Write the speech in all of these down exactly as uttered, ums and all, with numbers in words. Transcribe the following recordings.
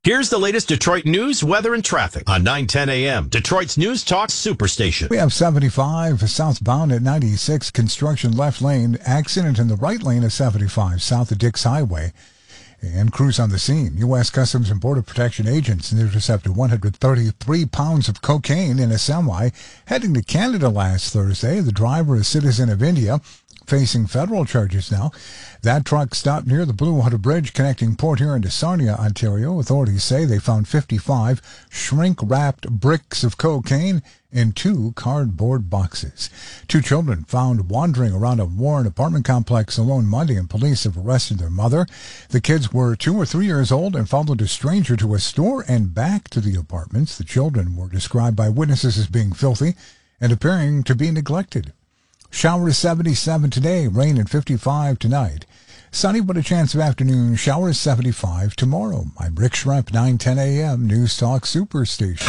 Here's the latest Detroit news, weather, and traffic on nine ten A M, Detroit's News Talk Superstation. We have seventy-five southbound at ninety-six, construction left lane, accident in the right lane of seventy-five south of Dix Highway, and crews on the scene. U S Customs and Border Protection agents intercepted one hundred thirty-three pounds of cocaine in a semi heading to Canada last Thursday. The driver, a citizen of India, facing federal charges now. That truck stopped near the Blue Water Bridge connecting Port Huron to Sarnia, Ontario. Authorities say they found fifty-five shrink-wrapped bricks of cocaine in two cardboard boxes. Two children found wandering around a Warren apartment complex alone Monday, and police have arrested their mother. The kids were two or three years old and followed a stranger to a store and back to the apartments. The children were described by witnesses as being filthy and appearing to be neglected. Showers seventy-seven today, rain at fifty-five tonight. Sunny but a chance of afternoon showers seventy-five tomorrow. I'm Rick Schremp, nine ten A M News Talk Superstation.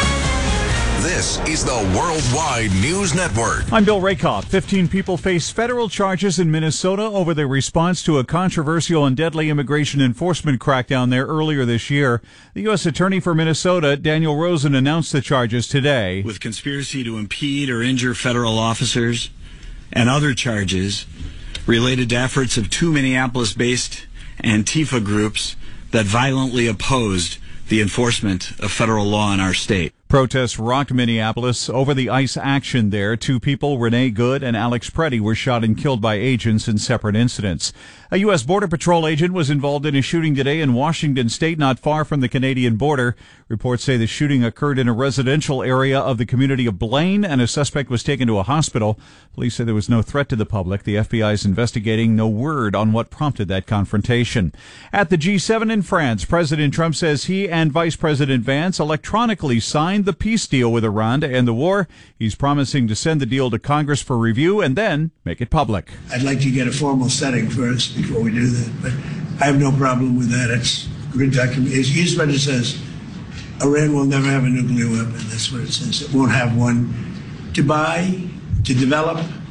This is the Worldwide News Network. I'm Bill Rakoff. fifteen people face federal charges in Minnesota over their response to a controversial and deadly immigration enforcement crackdown there earlier this year. The U S Attorney for Minnesota, Daniel Rosen, announced the charges today. With conspiracy to impede or injure federal officers and other charges related to efforts of two Minneapolis-based Antifa groups that violently opposed the enforcement of federal law in our state. Protests rocked Minneapolis over the ICE action there. Two people, Renee Good and Alex Preddy, were shot and killed by agents in separate incidents. A U S Border Patrol agent was involved in a shooting today in Washington State, not far from the Canadian border. Reports say the shooting occurred in a residential area of the community of Blaine, and a suspect was taken to a hospital. Police say there was no threat to the public. The F B I is investigating. No word on what prompted that confrontation. At the G seven in France, President Trump says he and Vice President Vance electronically signed the peace deal with Iran to end the war. He's promising to send the deal to Congress for review and then make it public. I'd like to get a formal setting first before we do that, but I have no problem with that. It's good document. Here's what it says. Iran will never have a nuclear weapon. That's what it says. It won't have one. To buy, to develop,